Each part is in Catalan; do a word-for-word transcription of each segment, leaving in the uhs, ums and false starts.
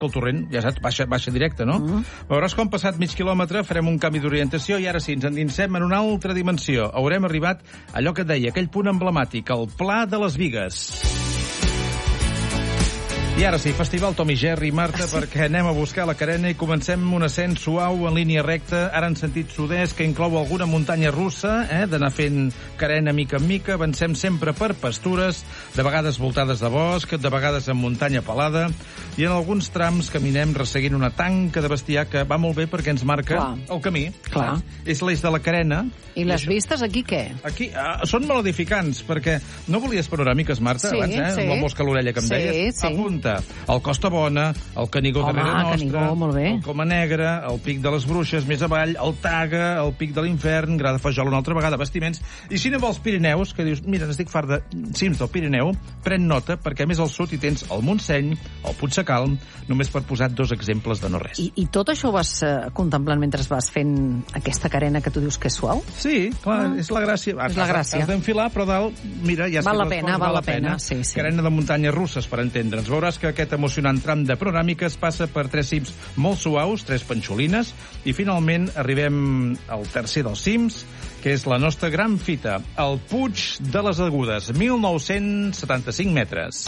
que el torrent, ja saps, baixa, baixa directe, no? Mm. Veuràs com passat mig quilòmetre farem un canvi d'orientació i ara sí, ens endinsem en una altra dimensió. Haurem arribat a allò que et deia, aquell punt emblemàtic, el Pla de les Bigues. I ara sí, Festival Tom i Jerry, Marta, sí. perquè anem a buscar la carena i comencem un ascens suau en línia recta, ara en sentit sud-est, que inclou alguna muntanya russa, eh, d'anar fent carena mica en mica, avancem sempre per pastures, de vegades voltades de bosc, de vegades en muntanya pelada, i en alguns trams caminem resseguint una tanca de bestiar que va molt bé perquè ens marca Clar. el camí. Clar. És l'eix de la carena. I les vistes aquí què? Aquí uh, són molt edificants, perquè no volies panoràmiques, Marta, sí, abans, eh? Sí. Amb el mosca a l'orella que em sí, deies. Sí. Apunta el Costa Bona, el Canigó Home, darrere nostre, Canigó, molt bé. el Coma Negra, el Pic de les Bruixes més avall, el Taga, el Pic de l'Infern, Gra de Fajol una altra vegada, Bastiments. I si no vols Pirineus, que dius, mira, n'estic fart de cims del Pirineu, pren nota, perquè més al sud hi tens el Montseny, el Puigsecalm, només per posar dos exemples de no res. I, i tot això ho vas uh, contemplant mentre vas fent aquesta carena que tu dius que és suau? Sí, clar, ah. és la gràcia. És la gràcia. Has d'enfilar, però dalt, mira, ja val la pena, val la pena. Sí, sí. Carena de muntanyes russes, per entendre'ns. Veuràs que aquest emocionant tram de panoràmiques passa per tres cims molt suaus, tres panxolines, i finalment arribem al tercer dels cims, que és la nostra gran fita, el Puig de les Agudes, mil nou-cents setanta-cinc metres.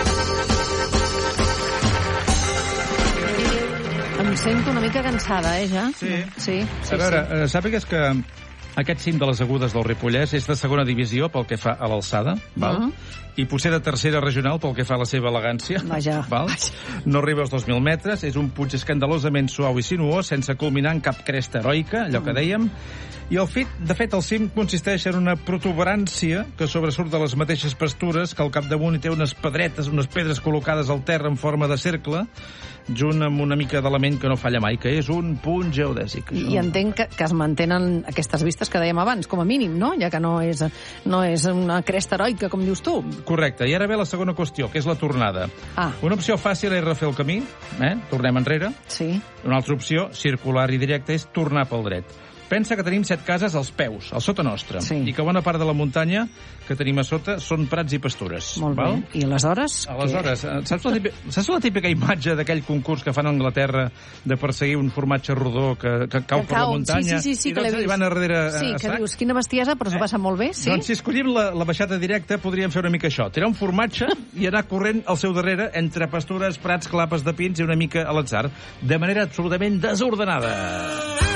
Em sento una mica cansada, eh, ja? Sí. Sí, sí, a veure, sí. eh, sàpigues que aquest cim de les Agudes del Ripollès és de segona divisió pel que fa a l'alçada, val? Uh -huh. I potser de tercera regional pel que fa a la seva elegància. Vaja. Val? Vaja. No arriba als dos mil metres, és un puig escandalosament suau i sinuós, sense culminar en cap cresta heroica, allò que dèiem. I el fet, de fet, el cim consisteix en una protuberància que sobresurt de les mateixes pastures, que al capdamunt hi té unes pedretes, unes pedres col·locades al terra en forma de cercle, junt amb una mica d'element que no falla mai, que és un punt geodèsic. I, i entenc que, que es mantenen aquestes vistes que dèiem abans, com a mínim, no? Ja que no és, no és una cresta heroica, com dius tu. Correcte. I ara ve la segona qüestió, que és la tornada. Ah. Una opció fàcil és refer el camí, eh? Tornem enrere. Sí. Una altra opció, circular i directa, és tornar pel dret. Pensa que tenim set cases als peus, al sota nostre, sí. i que bona part de la muntanya que tenim a sota són prats i pastures. Molt val? bé. I aleshores? Aleshores, que... saps, la típica, saps la típica imatge d'aquell concurs que fan a Anglaterra de perseguir un formatge rodó que, que cau que per la muntanya? Sí, sí, sí, i que l'he doncs vist. Van a darrere sí, a que sac? dius, quina bestiesa, però s'ho passa molt bé, sí? Doncs si escollim la, la baixada directa podríem fer una mica això, tirar un formatge i anar corrent al seu darrere entre pastures, prats, clapes de pins i una mica a l'atzar, de manera absolutament desordenada.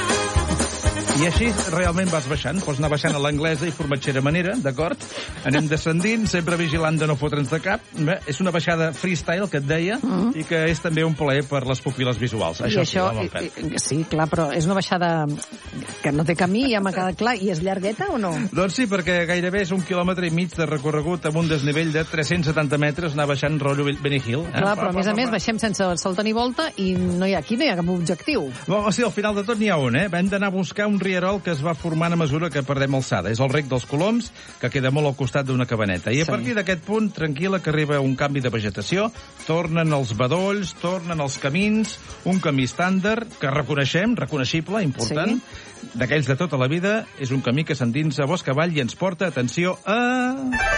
I així realment vas baixant, pots anar baixant a l'anglesa i formatgera manera, d'acord? Anem descendint, sempre vigilant de no fotre'ns de cap. Bé, és una baixada freestyle, que et deia, uh -huh. i que és també un plaer per les pupil·les visuals. I això, això sí, i, sí, clar, però és una baixada que no té camí, ja m'ha quedat clar. I és llargueta o no? Doncs sí, perquè gairebé és un quilòmetre i mig de recorregut amb un desnivell de tres-cents setanta metres, anar baixant rotllo Benihill. Eh? Clar, però a més a més baixem sense salta ni volta i no hi ha, aquí no hi ha cap objectiu. Bon, o sigui, al final de tot n'hi ha un, eh? Hem d'anar a buscar un rierol que es va formant a mesura que perdem alçada. És el rec dels Coloms, que queda molt al costat d'una cabaneta. I a sí. partir d'aquest punt, tranquil·la, que arriba un canvi de vegetació, tornen els bedolls, tornen els camins, un camí estàndard, que reconeixem, reconeixible, important, sí. d'aquells de tota la vida, és un camí que s'endinsa bosc avall i ens porta, atenció, a...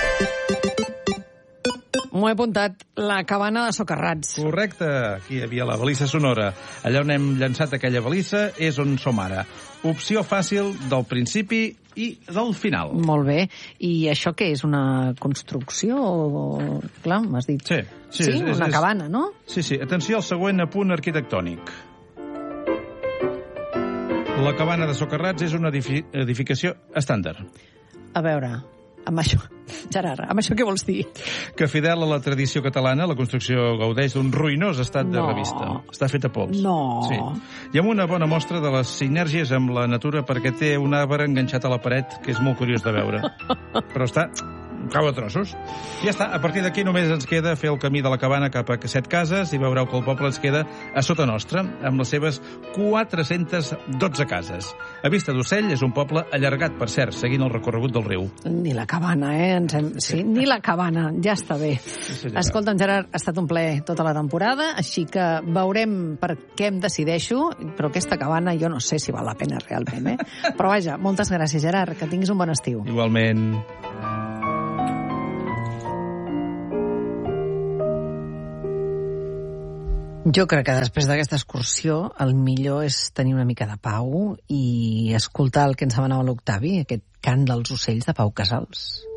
M'ho he apuntat, la cabana de Socarrats. Correcte, aquí hi havia la balissa sonora. Allà on hem llançat aquella balissa és on som ara. Opció fàcil del principi i del final. Molt bé. I això què és? Una construcció? O... Clar, m'has dit. Sí. Sí, sí és, una és, cabana, no? Sí, sí. Atenció al següent apunt arquitectònic. La cabana de Socarrats és una edifi edificació estàndard. A veure... Amb això, Gerard, amb això què vols dir? Que fidel a la tradició catalana, la construcció gaudeix d'un ruïnós estat de no. revista. Està fet a pols. No. Sí. I amb una bona mostra de les sinergies amb la natura, perquè té un arbre enganxat a la paret, que és molt curiós de veure. Però està... cau a trossos. Ja està, a partir d'aquí només ens queda fer el camí de la cabana cap a set cases i veureu que el poble ens queda a sota nostra, amb les seves quatre-centes dotze cases. A Vista d'Ocell és un poble allargat, per cert, seguint el recorregut del riu. Ni la cabana, eh? Ens hem... Sí, sí, ni la cabana, ja està bé. Sí, escolta'm, Gerard, ha estat un plaer tota la temporada, així que veurem per què em decideixo, però aquesta cabana jo no sé si val la pena realment, eh? Però vaja, moltes gràcies, Gerard, que tinguis un bon estiu. Igualment. Jo crec que després d'aquesta excursió el millor és tenir una mica de pau i escoltar el que ens demanava l'Octavi, aquest cant dels ocells de Pau Casals.